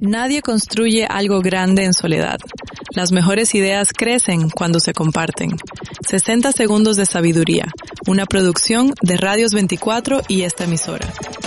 Nadie construye algo grande en soledad. Las mejores ideas crecen cuando se comparten. 60 segundos de sabiduría, una producción de Radios 24 y esta emisora.